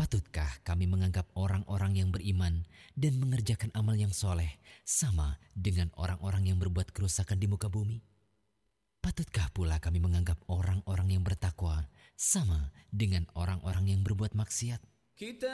Patutkah kami menganggap orang-orang yang beriman dan mengerjakan amal yang soleh sama dengan orang-orang yang berbuat kerusakan di muka bumi? Patutkah pula kami menganggap orang-orang yang bertakwa sama dengan orang-orang yang berbuat maksiat?